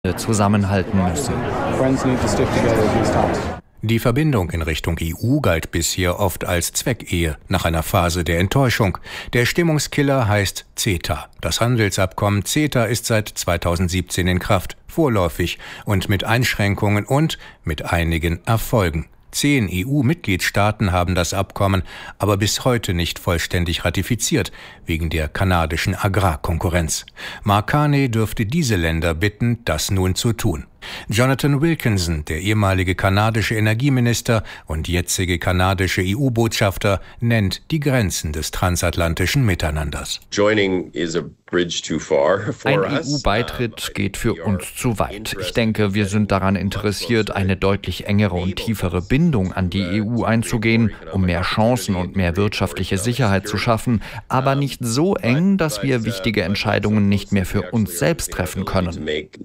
zusammenhalten müssen. Die Verbindung in Richtung EU galt bisher oft als Zweckehe nach einer Phase der Enttäuschung. Der Stimmungskiller heißt CETA. Das Handelsabkommen CETA ist seit 2017 in Kraft, vorläufig und mit Einschränkungen und mit einigen Erfolgen. 10 EU-Mitgliedstaaten haben das Abkommen aber bis heute nicht vollständig ratifiziert, wegen der kanadischen Agrarkonkurrenz. Mark Carney dürfte diese Länder bitten, das nun zu tun. Jonathan Wilkinson, der ehemalige kanadische Energieminister und jetzige kanadische EU-Botschafter, nennt die Grenzen des transatlantischen Miteinanders. Ein EU-Beitritt geht für uns zu weit. Ich denke, wir sind daran interessiert, eine deutlich engere und tiefere Bindung an die EU einzugehen, um mehr Chancen und mehr wirtschaftliche Sicherheit zu schaffen, aber nicht so eng, dass wir wichtige Entscheidungen nicht mehr für uns selbst treffen können.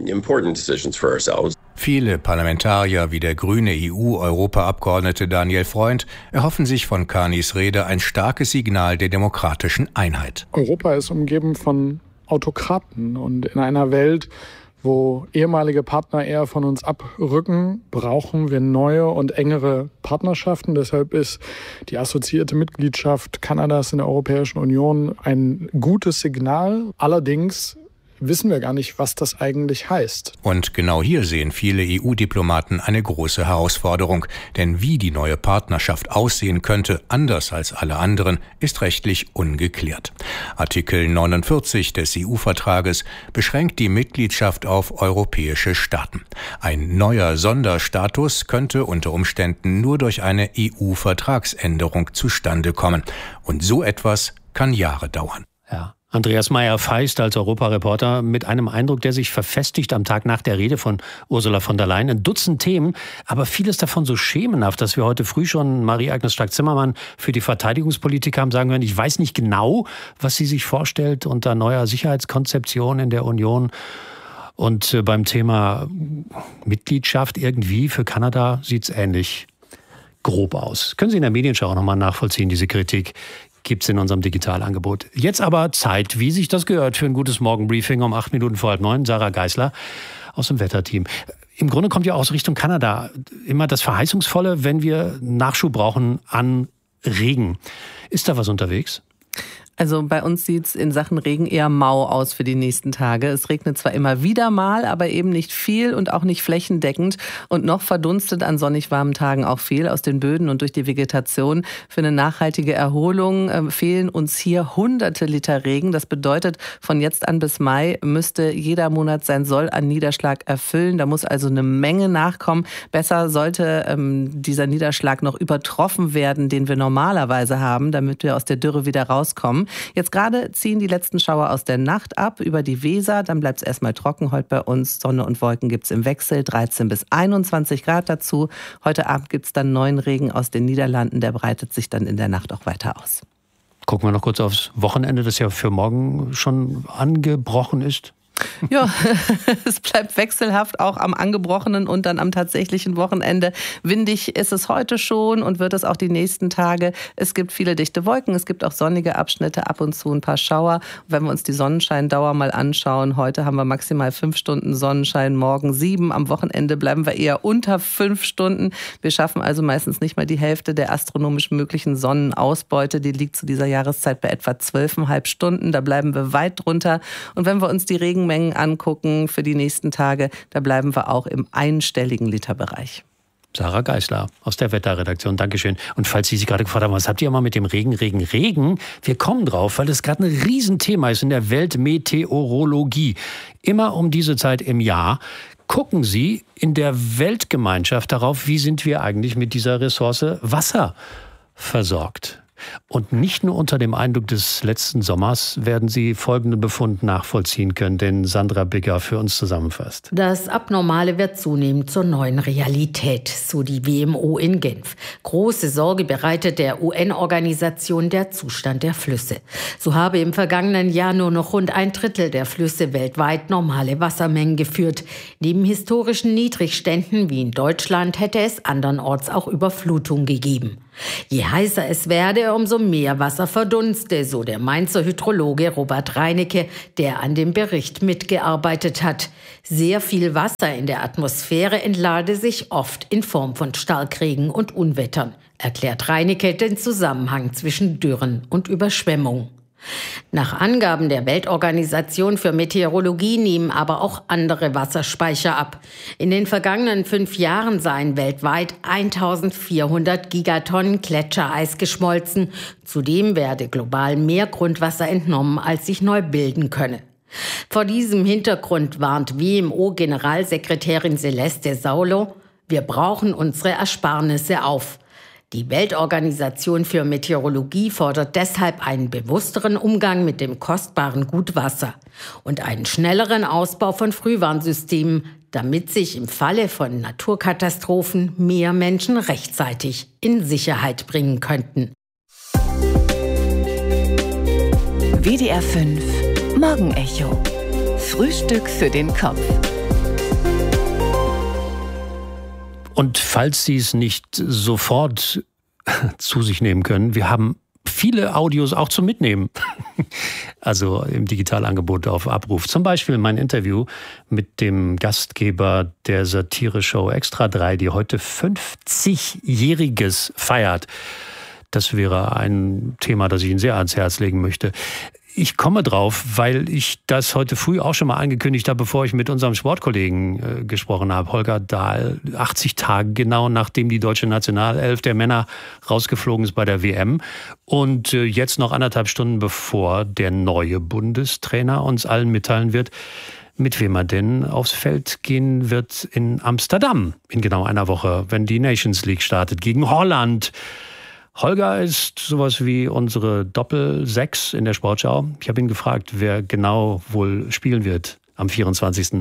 Viele Parlamentarier wie der grüne EU-Europaabgeordnete Daniel Freund erhoffen sich von Carneys Rede ein starkes Signal der demokratischen Einheit. Europa ist umgeben von Autokraten und in einer Welt, wo ehemalige Partner eher von uns abrücken, brauchen wir neue und engere Partnerschaften. Deshalb ist die assoziierte Mitgliedschaft Kanadas in der Europäischen Union ein gutes Signal. Allerdings wissen wir gar nicht, was das eigentlich heißt. Und genau hier sehen viele EU-Diplomaten eine große Herausforderung. Denn wie die neue Partnerschaft aussehen könnte, anders als alle anderen, ist rechtlich ungeklärt. Artikel 49 des EU-Vertrages beschränkt die Mitgliedschaft auf europäische Staaten. Ein neuer Sonderstatus könnte unter Umständen nur durch eine EU-Vertragsänderung zustande kommen. Und so etwas kann Jahre dauern. Ja. Andreas Meyer-Feist als Europareporter mit einem Eindruck, der sich verfestigt am Tag nach der Rede von Ursula von der Leyen. Ein Dutzend Themen, aber vieles davon so schemenhaft, dass wir heute früh schon Marie-Agnes Strack-Zimmermann für die Verteidigungspolitik haben sagen können, ich weiß nicht genau, was sie sich vorstellt unter neuer Sicherheitskonzeption in der Union. Und beim Thema Mitgliedschaft irgendwie für Kanada sieht es ähnlich grob aus. Können Sie in der Medienschau auch nochmal nachvollziehen, diese Kritik? Gibt es in unserem Digitalangebot. Jetzt aber Zeit, wie sich das gehört, für ein gutes Morgenbriefing um 8 Minuten vor 8:30. Sarah Geisler aus dem Wetterteam. Im Grunde kommt ja aus Richtung Kanada immer das Verheißungsvolle, wenn wir Nachschub brauchen an Regen. Ist da was unterwegs? Also bei uns sieht's in Sachen Regen eher mau aus für die nächsten Tage. Es regnet zwar immer wieder mal, aber eben nicht viel und auch nicht flächendeckend. Und noch verdunstet an sonnig warmen Tagen auch viel aus den Böden und durch die Vegetation. Für eine nachhaltige Erholung fehlen uns hier hunderte Liter Regen. Das bedeutet, von jetzt an bis Mai müsste jeder Monat sein Soll an Niederschlag erfüllen. Da muss also eine Menge nachkommen. Besser sollte dieser Niederschlag noch übertroffen werden, den wir normalerweise haben, damit wir aus der Dürre wieder rauskommen. Jetzt gerade ziehen die letzten Schauer aus der Nacht ab über die Weser. Dann bleibt es erstmal trocken heute bei uns. Sonne und Wolken gibt es im Wechsel, 13 bis 21 Grad dazu. Heute Abend gibt es dann neuen Regen aus den Niederlanden. Der breitet sich dann in der Nacht auch weiter aus. Gucken wir noch kurz aufs Wochenende, das ja für morgen schon angebrochen ist. Ja, es bleibt wechselhaft, auch am angebrochenen und dann am tatsächlichen Wochenende. Windig ist es heute schon und wird es auch die nächsten Tage. Es gibt viele dichte Wolken, es gibt auch sonnige Abschnitte, ab und zu ein paar Schauer. Wenn wir uns die Sonnenscheindauer mal anschauen, heute haben wir maximal 5 Stunden Sonnenschein, morgen 7. Am Wochenende bleiben wir eher unter 5 Stunden. Wir schaffen also meistens nicht mal die Hälfte der astronomisch möglichen Sonnenausbeute. Die liegt zu dieser Jahreszeit bei etwa 12,5 Stunden. Da bleiben wir weit drunter. Und wenn wir uns die Regenmengen angucken für die nächsten Tage, da bleiben wir auch im einstelligen Literbereich. Sarah Geisler aus der Wetterredaktion, Dankeschön. Und falls Sie sich gerade gefragt haben, was habt ihr mal mit dem Regen? Wir kommen drauf, weil das gerade ein Riesenthema ist in der Weltmeteorologie. Immer um diese Zeit im Jahr gucken Sie in der Weltgemeinschaft darauf, wie sind wir eigentlich mit dieser Ressource Wasser versorgt. Und nicht nur unter dem Eindruck des letzten Sommers werden Sie folgenden Befund nachvollziehen können, den Sandra Bigger für uns zusammenfasst. Das Abnormale wird zunehmend zur neuen Realität, so die WMO in Genf. Große Sorge bereitet der UN-Organisation der Zustand der Flüsse. So habe im vergangenen Jahr nur noch rund 1/3 der Flüsse weltweit normale Wassermengen geführt. Neben historischen Niedrigständen wie in Deutschland hätte es andernorts auch Überflutung gegeben. Je heißer es werde, umso mehr Wasser verdunste, so der Mainzer Hydrologe Robert Reinecke, der an dem Bericht mitgearbeitet hat. Sehr viel Wasser in der Atmosphäre entlade sich oft in Form von Starkregen und Unwettern, erklärt Reinecke den Zusammenhang zwischen Dürren und Überschwemmung. Nach Angaben der Weltorganisation für Meteorologie nehmen aber auch andere Wasserspeicher ab. In den vergangenen 5 Jahren seien weltweit 1400 Gigatonnen Gletschereis geschmolzen. Zudem werde global mehr Grundwasser entnommen, als sich neu bilden könne. Vor diesem Hintergrund warnt WMO-Generalsekretärin Celeste Saulo: Wir brauchen unsere Ersparnisse auf. Die Weltorganisation für Meteorologie fordert deshalb einen bewussteren Umgang mit dem kostbaren Gut Wasser und einen schnelleren Ausbau von Frühwarnsystemen, damit sich im Falle von Naturkatastrophen mehr Menschen rechtzeitig in Sicherheit bringen könnten. WDR 5 Morgenecho. Frühstück für den Kopf. Und falls Sie es nicht sofort zu sich nehmen können, wir haben viele Audios auch zum Mitnehmen. Also im Digitalangebot auf Abruf. Zum Beispiel mein Interview mit dem Gastgeber der Satire-Show Extra 3, die heute 50-Jähriges feiert. Das wäre ein Thema, das ich Ihnen sehr ans Herz legen möchte. Ich komme drauf, weil ich das heute früh auch schon mal angekündigt habe, bevor ich mit unserem Sportkollegen gesprochen habe, Holger Dahl, 80 Tage genau, nachdem die deutsche Nationalelf der Männer rausgeflogen ist bei der WM. Und jetzt noch 1,5 Stunden bevor der neue Bundestrainer uns allen mitteilen wird, mit wem er denn aufs Feld gehen wird in Amsterdam in genau einer Woche, wenn die Nations League startet gegen Holland. Holger ist sowas wie unsere Doppel-6 in der Sportschau. Ich habe ihn gefragt, wer genau wohl spielen wird am 24.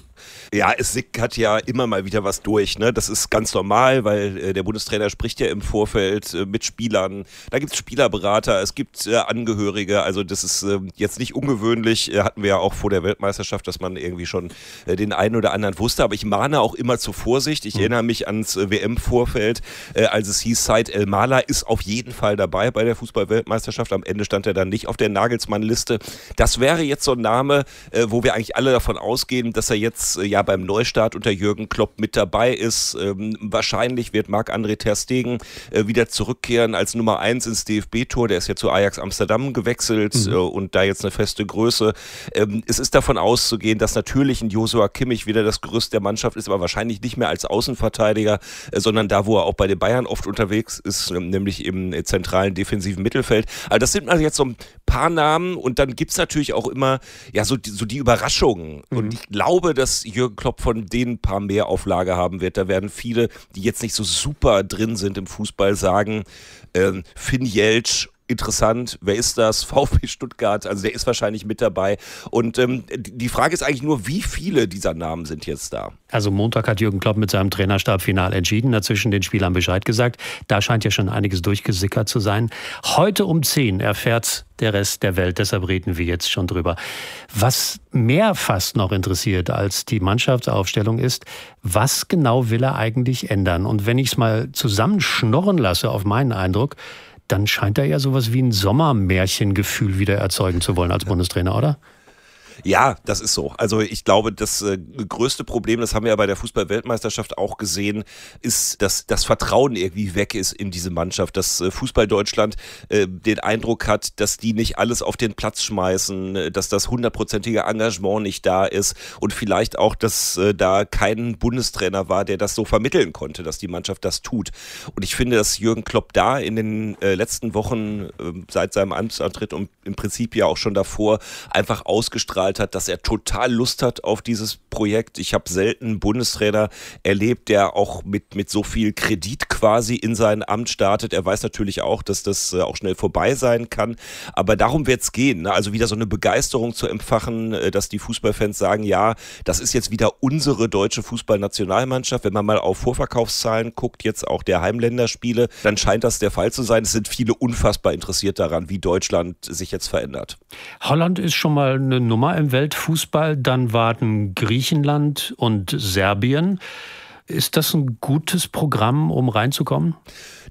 Ja, es sickert ja immer mal wieder was durch, ne? Das ist ganz normal, weil der Bundestrainer spricht ja im Vorfeld mit Spielern. Da gibt es Spielerberater, es gibt Angehörige. Also das ist jetzt nicht ungewöhnlich. Hatten wir ja auch vor der Weltmeisterschaft, dass man irgendwie schon den einen oder anderen wusste. Aber ich mahne auch immer zur Vorsicht. Ich erinnere mich ans WM-Vorfeld, als es hieß, Said El-Mala ist auf jeden Fall dabei bei der Fußball-Weltmeisterschaft. Am Ende stand er dann nicht auf der Nagelsmann-Liste. Das wäre jetzt so ein Name, wo wir eigentlich alle davon ausgehen, dass er jetzt ja beim Neustart unter Jürgen Klopp mit dabei ist. Wahrscheinlich wird Marc-André ter Stegen wieder zurückkehren als Nummer 1 ins DFB-Tor. Der ist ja zu Ajax Amsterdam gewechselt und da jetzt eine feste Größe. Es ist davon auszugehen, dass natürlich ein Joshua Kimmich wieder das Gerüst der Mannschaft ist, aber wahrscheinlich nicht mehr als Außenverteidiger, sondern da, wo er auch bei den Bayern oft unterwegs ist, nämlich im zentralen defensiven Mittelfeld. Also das sind also jetzt so ein paar Namen und dann gibt es natürlich auch immer ja so die Überraschungen. Und ich glaube, dass Jürgen Klopp von denen ein paar mehr Auflage haben wird. Da werden viele, die jetzt nicht so super drin sind im Fußball, sagen, Finn Jeltsch, interessant, wer ist das? VfB Stuttgart, also der ist wahrscheinlich mit dabei. Und die Frage ist eigentlich nur, wie viele dieser Namen sind jetzt da? Also Montag hat Jürgen Klopp mit seinem Trainerstab final entschieden, dazwischen den Spielern Bescheid gesagt. Da scheint ja schon einiges durchgesickert zu sein. Heute um 10 erfährt der Rest der Welt, deshalb reden wir jetzt schon drüber. Was mehr fast noch interessiert als die Mannschaftsaufstellung ist, was genau will er eigentlich ändern? Und wenn ich es mal zusammenschnorren lasse auf meinen Eindruck, dann scheint er ja sowas wie ein Sommermärchengefühl wieder erzeugen zu wollen als Bundestrainer, oder? Ja, das ist so. Also ich glaube, das größte Problem, das haben wir ja bei der Fußball-Weltmeisterschaft auch gesehen, ist, dass das Vertrauen irgendwie weg ist in diese Mannschaft. Dass Fußball-Deutschland den Eindruck hat, dass die nicht alles auf den Platz schmeißen, dass das 100%ige Engagement nicht da ist und vielleicht auch, dass da kein Bundestrainer war, der das so vermitteln konnte, dass die Mannschaft das tut. Und ich finde, dass Jürgen Klopp da in den letzten Wochen seit seinem Amtsantritt und im Prinzip ja auch schon davor einfach ausgestrahlt hat, dass er total Lust hat auf dieses Projekt. Ich habe selten einen Bundestrainer erlebt, der auch mit so viel Kredit quasi in sein Amt startet. Er weiß natürlich auch, dass das auch schnell vorbei sein kann, aber darum wird es gehen, ne? Also wieder so eine Begeisterung zu empfachen, dass die Fußballfans sagen, ja, das ist jetzt wieder unsere deutsche Fußballnationalmannschaft. Wenn man mal auf Vorverkaufszahlen guckt, jetzt auch der Heimländerspiele, dann scheint das der Fall zu sein. Es sind viele unfassbar interessiert daran, wie Deutschland sich jetzt verändert. Holland ist schon mal eine Nummer im Weltfußball, dann warten Griechenland und Serbien. Ist das ein gutes Programm, um reinzukommen?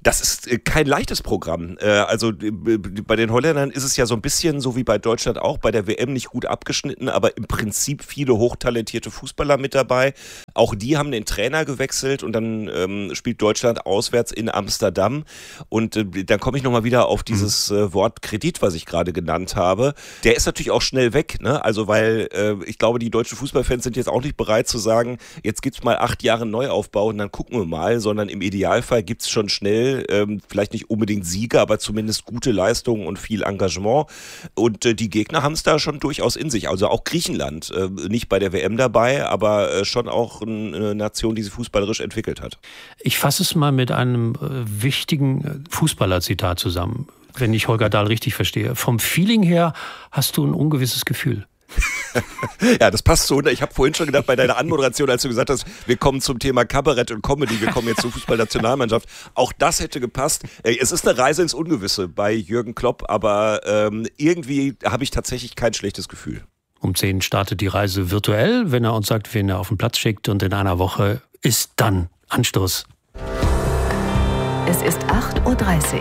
Das ist kein leichtes Programm. Also bei den Holländern ist es ja so ein bisschen so wie bei Deutschland auch, bei der WM nicht gut abgeschnitten, aber im Prinzip viele hochtalentierte Fußballer mit dabei. Auch die haben den Trainer gewechselt und dann spielt Deutschland auswärts in Amsterdam. Und dann komme ich nochmal wieder auf dieses Wort Kredit, was ich gerade genannt habe. Der ist natürlich auch schnell weg, ne? Also weil ich glaube, die deutschen Fußballfans sind jetzt auch nicht bereit zu sagen, jetzt gibt's mal 8 Jahre Neuaufbau und dann gucken wir mal, sondern im Idealfall gibt's schon schnell, vielleicht nicht unbedingt Siege, aber zumindest gute Leistungen und viel Engagement. Und die Gegner haben es da schon durchaus in sich. Also auch Griechenland, nicht bei der WM dabei, aber schon auch eine Nation, die sich fußballerisch entwickelt hat. Ich fasse es mal mit einem wichtigen Fußballerzitat zusammen, wenn ich Holger Dahl richtig verstehe. Vom Feeling her hast du ein ungewisses Gefühl. Ja, das passt so. Ich habe vorhin schon gedacht, bei deiner Anmoderation, als du gesagt hast, wir kommen zum Thema Kabarett und Comedy, wir kommen jetzt zur Fußballnationalmannschaft. Auch das hätte gepasst. Es ist eine Reise ins Ungewisse bei Jürgen Klopp, aber irgendwie habe ich tatsächlich kein schlechtes Gefühl. Um 10 startet die Reise virtuell, wenn er uns sagt, wen er auf den Platz schickt, und in einer Woche ist dann Anstoß. Es ist 8:30 Uhr.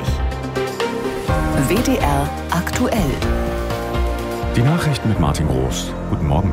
WDR aktuell. Die Nachrichten mit Martin Groß. Guten Morgen.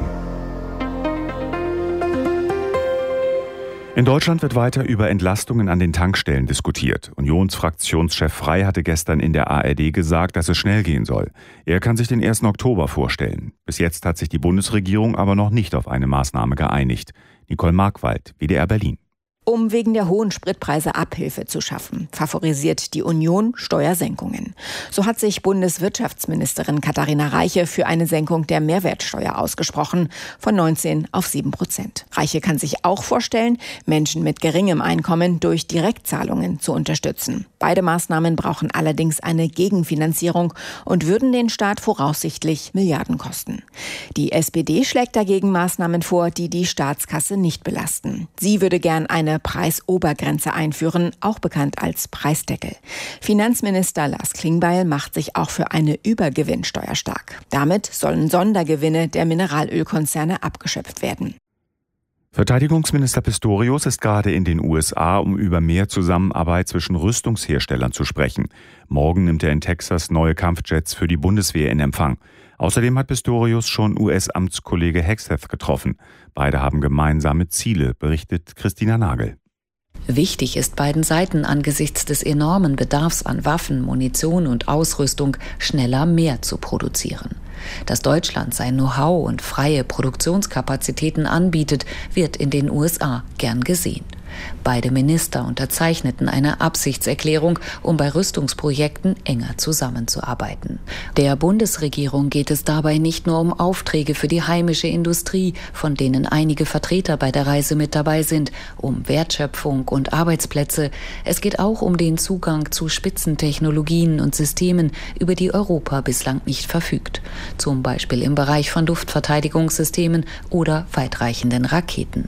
In Deutschland wird weiter über Entlastungen an den Tankstellen diskutiert. Unionsfraktionschef Frey hatte gestern in der ARD gesagt, dass es schnell gehen soll. Er kann sich den 1. Oktober vorstellen. Bis jetzt hat sich die Bundesregierung aber noch nicht auf eine Maßnahme geeinigt. Nicole Markwald, WDR Berlin. Um wegen der hohen Spritpreise Abhilfe zu schaffen, favorisiert die Union Steuersenkungen. So hat sich Bundeswirtschaftsministerin Katharina Reiche für eine Senkung der Mehrwertsteuer ausgesprochen, von 19 auf 7%. Reiche kann sich auch vorstellen, Menschen mit geringem Einkommen durch Direktzahlungen zu unterstützen. Beide Maßnahmen brauchen allerdings eine Gegenfinanzierung und würden den Staat voraussichtlich Milliarden kosten. Die SPD schlägt dagegen Maßnahmen vor, die die Staatskasse nicht belasten. Sie würde gern eine Preisobergrenze einführen, auch bekannt als Preisdeckel. Finanzminister Lars Klingbeil macht sich auch für eine Übergewinnsteuer stark. Damit sollen Sondergewinne der Mineralölkonzerne abgeschöpft werden. Verteidigungsminister Pistorius ist gerade in den USA, um über mehr Zusammenarbeit zwischen Rüstungsherstellern zu sprechen. Morgen nimmt er in Texas neue Kampfjets für die Bundeswehr in Empfang. Außerdem hat Pistorius schon US-Amtskollege Hegseth getroffen. Beide haben gemeinsame Ziele, berichtet Christina Nagel. Wichtig ist beiden Seiten angesichts des enormen Bedarfs an Waffen, Munition und Ausrüstung schneller mehr zu produzieren. Dass Deutschland sein Know-how und freie Produktionskapazitäten anbietet, wird in den USA gern gesehen. Beide Minister unterzeichneten eine Absichtserklärung, um bei Rüstungsprojekten enger zusammenzuarbeiten. Der Bundesregierung geht es dabei nicht nur um Aufträge für die heimische Industrie, von denen einige Vertreter bei der Reise mit dabei sind, um Wertschöpfung und Arbeitsplätze. Es geht auch um den Zugang zu Spitzentechnologien und Systemen, über die Europa bislang nicht verfügt. Zum Beispiel im Bereich von Luftverteidigungssystemen oder weitreichenden Raketen.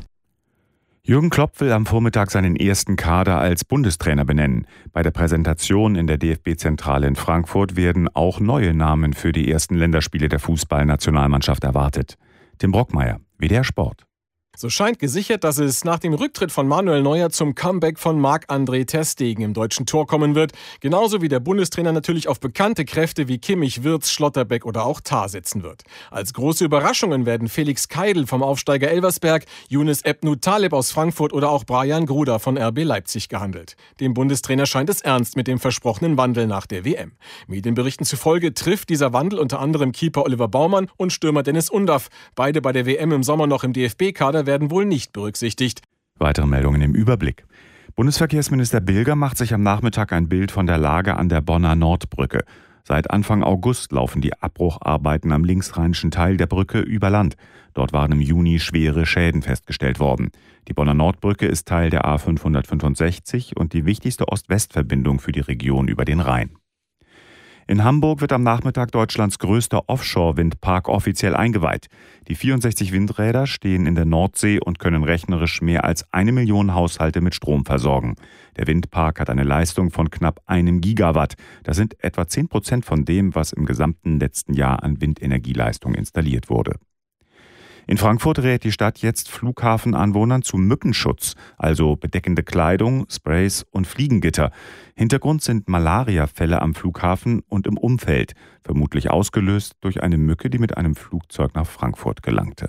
Jürgen Klopp will am Vormittag seinen ersten Kader als Bundestrainer benennen. Bei der Präsentation in der DFB-Zentrale in Frankfurt werden auch neue Namen für die ersten Länderspiele der Fußballnationalmannschaft erwartet. Tim Brockmeier, WDR Sport. So scheint gesichert, dass es nach dem Rücktritt von Manuel Neuer zum Comeback von Marc-André ter Stegen im deutschen Tor kommen wird. Genauso wie der Bundestrainer natürlich auf bekannte Kräfte wie Kimmich, Wirtz, Schlotterbeck oder auch Tah setzen wird. Als große Überraschungen werden Felix Keidl vom Aufsteiger Elversberg, Younes Ebnou Taleb aus Frankfurt oder auch Brian Gruda von RB Leipzig gehandelt. Dem Bundestrainer scheint es ernst mit dem versprochenen Wandel nach der WM. Medienberichten zufolge trifft dieser Wandel unter anderem Keeper Oliver Baumann und Stürmer Dennis Undaff. Beide bei der WM im Sommer noch im DFB-Kader werden wohl nicht berücksichtigt. Weitere Meldungen im Überblick. Bundesverkehrsminister Bilger macht sich am Nachmittag ein Bild von der Lage an der Bonner Nordbrücke. Seit Anfang August laufen die Abbrucharbeiten am linksrheinischen Teil der Brücke über Land. Dort waren im Juni schwere Schäden festgestellt worden. Die Bonner Nordbrücke ist Teil der A565 und die wichtigste Ost-West-Verbindung für die Region über den Rhein. In Hamburg wird am Nachmittag Deutschlands größter Offshore-Windpark offiziell eingeweiht. Die 64 Windräder stehen in der Nordsee und können rechnerisch mehr als 1 Million Haushalte mit Strom versorgen. Der Windpark hat eine Leistung von knapp 1 Gigawatt. Das sind etwa 10% von dem, was im gesamten letzten Jahr an Windenergieleistung installiert wurde. In Frankfurt rät die Stadt jetzt Flughafenanwohnern zu Mückenschutz, also bedeckende Kleidung, Sprays und Fliegengitter. Hintergrund sind Malariafälle am Flughafen und im Umfeld, vermutlich ausgelöst durch eine Mücke, die mit einem Flugzeug nach Frankfurt gelangte.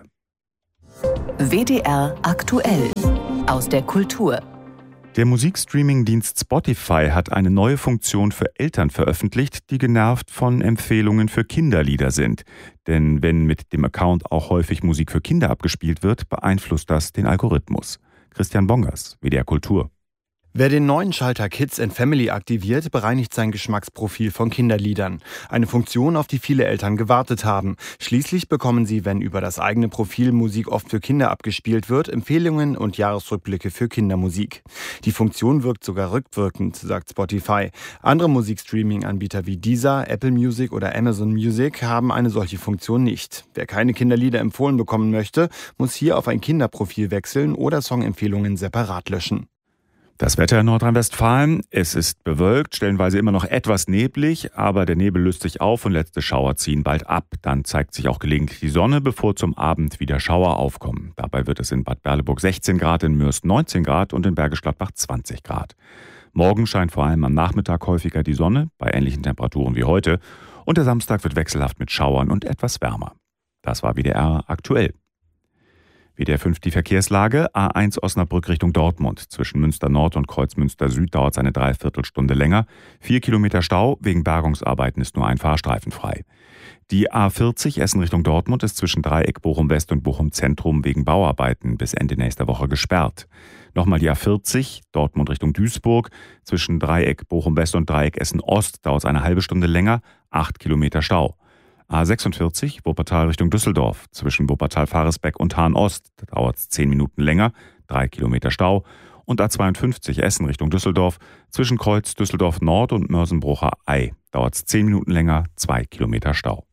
WDR aktuell aus der Kultur. Der Musikstreaming-Dienst Spotify hat eine neue Funktion für Eltern veröffentlicht, die genervt von Empfehlungen für Kinderlieder sind. Denn wenn mit dem Account auch häufig Musik für Kinder abgespielt wird, beeinflusst das den Algorithmus. Christian Bongers, WDR Kultur. Wer den neuen Schalter Kids and Family aktiviert, bereinigt sein Geschmacksprofil von Kinderliedern. Eine Funktion, auf die viele Eltern gewartet haben. Schließlich bekommen sie, wenn über das eigene Profil Musik oft für Kinder abgespielt wird, Empfehlungen und Jahresrückblicke für Kindermusik. Die Funktion wirkt sogar rückwirkend, sagt Spotify. Andere Musikstreaming-Anbieter wie Deezer, Apple Music oder Amazon Music haben eine solche Funktion nicht. Wer keine Kinderlieder empfohlen bekommen möchte, muss hier auf ein Kinderprofil wechseln oder Songempfehlungen separat löschen. Das Wetter in Nordrhein-Westfalen, es ist bewölkt, stellenweise immer noch etwas neblig, aber der Nebel löst sich auf und letzte Schauer ziehen bald ab. Dann zeigt sich auch gelegentlich die Sonne, bevor zum Abend wieder Schauer aufkommen. Dabei wird es in Bad Berleburg 16 Grad, in Moers 19 Grad und in Bergisch Gladbach 20 Grad. Morgen scheint vor allem am Nachmittag häufiger die Sonne, bei ähnlichen Temperaturen wie heute. Und der Samstag wird wechselhaft mit Schauern und etwas wärmer. Das war WDR aktuell. WDR 5 die Verkehrslage. A1 Osnabrück Richtung Dortmund. Zwischen Münster Nord und Kreuzmünster Süd dauert es eine Dreiviertelstunde länger. 4 Kilometer Stau. Wegen Bergungsarbeiten ist nur ein Fahrstreifen frei. Die A40 Essen Richtung Dortmund ist zwischen Dreieck Bochum West und Bochum Zentrum wegen Bauarbeiten bis Ende nächster Woche gesperrt. Nochmal die A40 Dortmund Richtung Duisburg. Zwischen Dreieck Bochum West und Dreieck Essen Ost dauert es eine halbe Stunde länger. 8 Kilometer Stau. A46 Wuppertal Richtung Düsseldorf. Zwischen Wuppertal-Faresbeck und Hahn-Ost dauert es 10 Minuten länger, 3 Kilometer Stau. Und A52 Essen Richtung Düsseldorf. Zwischen Kreuz Düsseldorf Nord und Mörsenbrucher Ei dauert es 10 Minuten länger, 2 Kilometer Stau.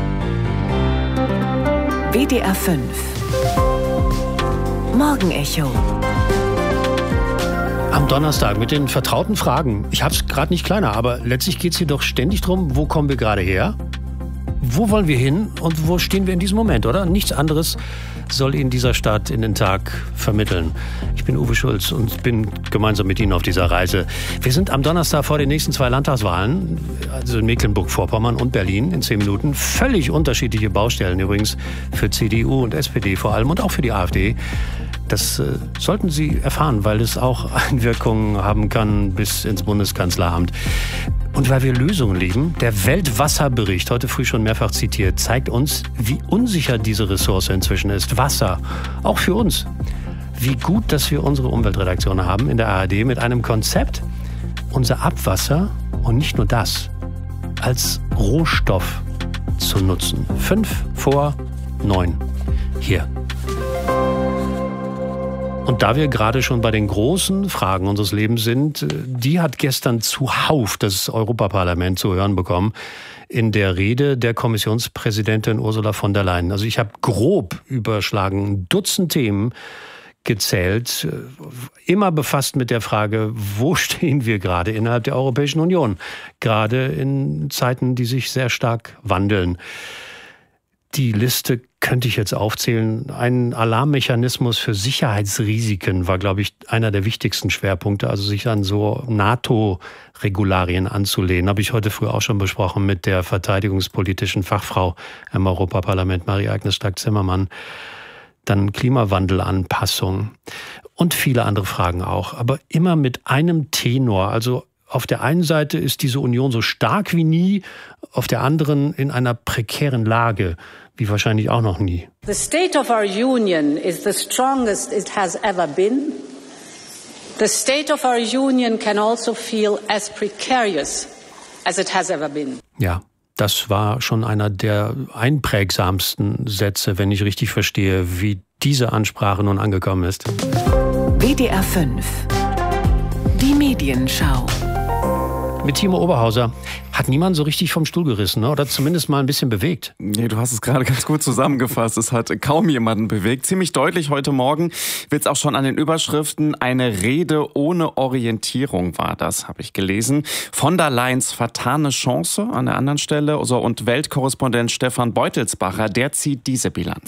WDR 5 Morgenecho. Am Donnerstag mit den vertrauten Fragen. Ich hab's gerade nicht kleiner, aber letztlich geht's hier doch ständig drum, wo kommen wir gerade her? Wo wollen wir hin und wo stehen wir in diesem Moment, oder? Nichts anderes soll Ihnen dieser Stadt in den Tag vermitteln. Ich bin Uwe Schulz und bin gemeinsam mit Ihnen auf dieser Reise. Wir sind am Donnerstag vor den nächsten 2 Landtagswahlen, also in Mecklenburg-Vorpommern und Berlin in 10 Minuten. Völlig unterschiedliche Baustellen übrigens für CDU und SPD vor allem und auch für die AfD. Das sollten Sie erfahren, weil es auch Einwirkungen haben kann bis ins Bundeskanzleramt. Und weil wir Lösungen lieben, der Weltwasserbericht, heute früh schon mehrfach zitiert, zeigt uns, wie unsicher diese Ressource inzwischen ist. Wasser, auch für uns. Wie gut, dass wir unsere Umweltredaktion haben in der ARD mit einem Konzept, unser Abwasser und nicht nur das, als Rohstoff zu nutzen. 5:09 hier. Und da wir gerade schon bei den großen Fragen unseres Lebens sind, die hat gestern zuhauf das Europaparlament zu hören bekommen in der Rede der Kommissionspräsidentin Ursula von der Leyen. Also ich habe grob überschlagen, ein Dutzend Themen gezählt, immer befasst mit der Frage, wo stehen wir gerade innerhalb der Europäischen Union, gerade in Zeiten, die sich sehr stark wandeln. Die Liste könnte ich jetzt aufzählen. Ein Alarmmechanismus für Sicherheitsrisiken war, glaube ich, einer der wichtigsten Schwerpunkte. Also sich an so NATO-Regularien anzulehnen. Habe ich heute früh auch schon besprochen mit der verteidigungspolitischen Fachfrau im Europaparlament, Marie-Agnes Strack-Zimmermann. Dann Klimawandelanpassung und viele andere Fragen auch. Aber immer mit einem Tenor. Also auf der einen Seite ist diese Union so stark wie nie, auf der anderen in einer prekären Lage, wie wahrscheinlich auch noch nie. The state of our union is the strongest it has ever been. The state of our union can also feel as precarious as it has ever been. Ja, das war schon einer der einprägsamsten Sätze, wenn ich richtig verstehe, wie diese Ansprache nun angekommen ist. WDR 5 Die Medienschau. Mit Timo Oberhauser hat niemand so richtig vom Stuhl gerissen, oder zumindest mal ein bisschen bewegt. Nee, du hast es gerade ganz gut zusammengefasst. Es hat kaum jemanden bewegt. Ziemlich deutlich heute Morgen wird es auch schon an den Überschriften. Eine Rede ohne Orientierung war das, habe ich gelesen. Von der Leyens vertane Chance an der anderen Stelle. Und Weltkorrespondent Stefan Beutelsbacher, der zieht diese Bilanz.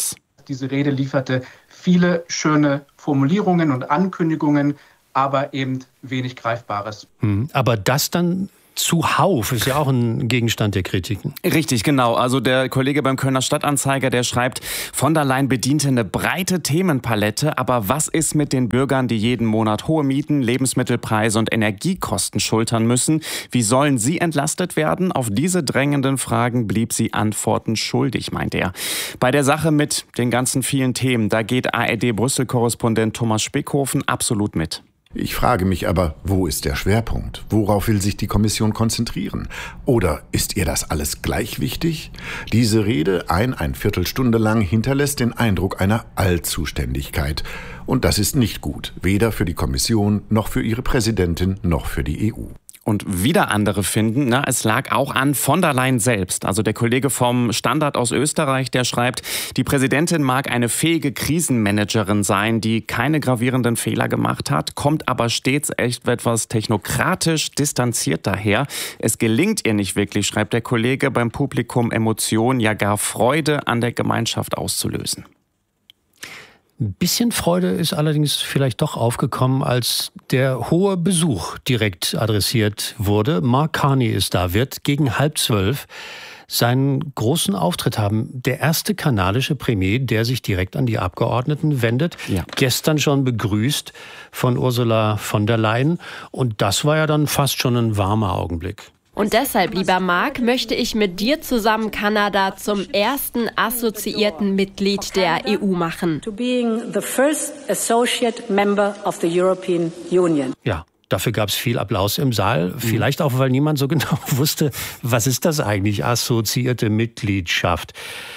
Diese Rede lieferte viele schöne Formulierungen und Ankündigungen, aber eben wenig Greifbares. Aber das dann zuhauf ist ja auch ein Gegenstand der Kritiken. Richtig, genau. Also der Kollege beim Kölner Stadtanzeiger, der schreibt, von der Leyen bediente eine breite Themenpalette, aber was ist mit den Bürgern, die jeden Monat hohe Mieten, Lebensmittelpreise und Energiekosten schultern müssen? Wie sollen sie entlastet werden? Auf diese drängenden Fragen blieb sie Antworten schuldig, meint er. Bei der Sache mit den ganzen vielen Themen, da geht ARD-Brüssel-Korrespondent Thomas Spickhofen absolut mit. Ich frage mich aber, wo ist der Schwerpunkt? Worauf will sich die Kommission konzentrieren? Oder ist ihr das alles gleich wichtig? Diese Rede, ein Viertelstunde lang, hinterlässt den Eindruck einer Allzuständigkeit. Und das ist nicht gut, weder für die Kommission, noch für ihre Präsidentin, noch für die EU. Und wieder andere finden, es lag auch an von der Leyen selbst. Also der Kollege vom Standard aus Österreich, der schreibt, die Präsidentin mag eine fähige Krisenmanagerin sein, die keine gravierenden Fehler gemacht hat, kommt aber stets echt etwas technokratisch distanziert daher. Es gelingt ihr nicht wirklich, schreibt der Kollege, beim Publikum Emotionen, ja gar Freude an der Gemeinschaft auszulösen. Ein bisschen Freude ist allerdings vielleicht doch aufgekommen, als der hohe Besuch direkt adressiert wurde. Mark Carney ist da, wird gegen 11:30 seinen großen Auftritt haben. Der erste kanadische Premier, der sich direkt an die Abgeordneten wendet. Ja. Gestern schon begrüßt von Ursula von der Leyen. Und das war ja dann fast schon ein warmer Augenblick. Und deshalb, lieber Mark, möchte ich mit dir zusammen Kanada zum ersten assoziierten Mitglied der EU machen. Ja, dafür gab es viel Applaus im Saal. Vielleicht auch, weil niemand so genau wusste, was ist das eigentlich, assoziierte Mitgliedschaft.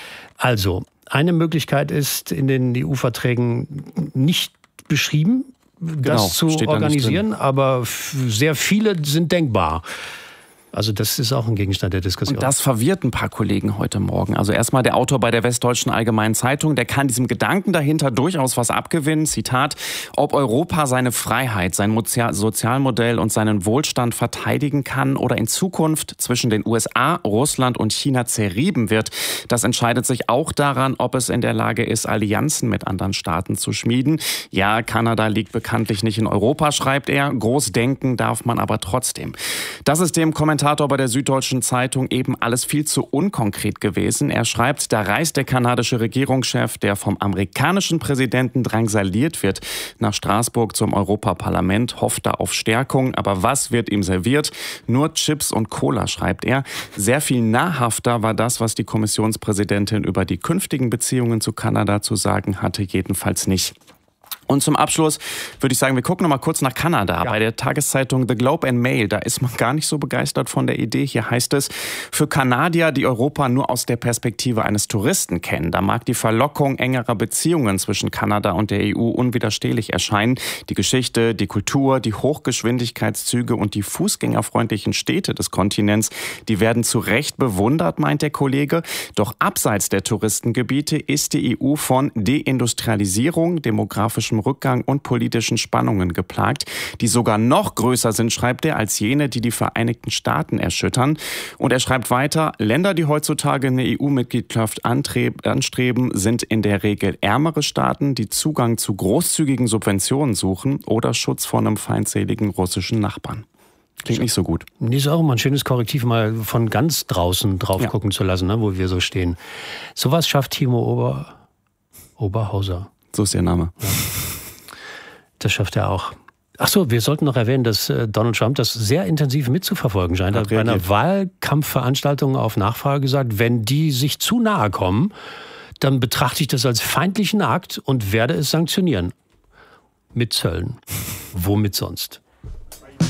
Also, eine Möglichkeit ist in den EU-Verträgen nicht beschrieben, das zu organisieren, aber sehr viele sind denkbar. Also das ist auch ein Gegenstand der Diskussion. Und das verwirrt ein paar Kollegen heute Morgen. Also erstmal der Autor bei der Westdeutschen Allgemeinen Zeitung, der kann diesem Gedanken dahinter durchaus was abgewinnen. Zitat, ob Europa seine Freiheit, sein Sozialmodell und seinen Wohlstand verteidigen kann oder in Zukunft zwischen den USA, Russland und China zerrieben wird, das entscheidet sich auch daran, ob es in der Lage ist, Allianzen mit anderen Staaten zu schmieden. Ja, Kanada liegt bekanntlich nicht in Europa, schreibt er. Groß denken darf man aber trotzdem. Das ist dem Kommentator bei der Süddeutschen Zeitung eben alles viel zu unkonkret gewesen. Er schreibt, da reist der kanadische Regierungschef, der vom amerikanischen Präsidenten drangsaliert wird, nach Straßburg zum Europaparlament, hofft da auf Stärkung. Aber was wird ihm serviert? Nur Chips und Cola, schreibt er. Sehr viel nahrhafter war das, was die Kommissionspräsidentin über die künftigen Beziehungen zu Kanada zu sagen hatte, jedenfalls nicht. Und zum Abschluss würde ich sagen, wir gucken noch mal kurz nach Kanada. Ja. Bei der Tageszeitung The Globe and Mail, da ist man gar nicht so begeistert von der Idee. Hier heißt es, für Kanadier, die Europa nur aus der Perspektive eines Touristen kennen, da mag die Verlockung engerer Beziehungen zwischen Kanada und der EU unwiderstehlich erscheinen. Die Geschichte, die Kultur, die Hochgeschwindigkeitszüge und die fußgängerfreundlichen Städte des Kontinents, die werden zu Recht bewundert, meint der Kollege. Doch abseits der Touristengebiete ist die EU von Deindustrialisierung, demografischem Rückgang und politischen Spannungen geplagt, die sogar noch größer sind, schreibt er, als jene, die die Vereinigten Staaten erschüttern. Und er schreibt weiter, Länder, die heutzutage eine EU-Mitgliedschaft anstreben, sind in der Regel ärmere Staaten, die Zugang zu großzügigen Subventionen suchen oder Schutz vor einem feindseligen russischen Nachbarn. Klingt nicht so gut. Nee, ist auch immer ein schönes Korrektiv, mal von ganz draußen drauf gucken zu lassen, ne, wo wir so stehen. Sowas schafft Timo Oberhauser. So ist der Name. Ja. Das schafft er auch. Ach so, wir sollten noch erwähnen, dass Donald Trump das sehr intensiv mitzuverfolgen scheint. Er hat bei einer Wahlkampfveranstaltung auf Nachfrage gesagt, wenn die sich zu nahe kommen, dann betrachte ich das als feindlichen Akt und werde es sanktionieren. Mit Zöllen. Womit sonst?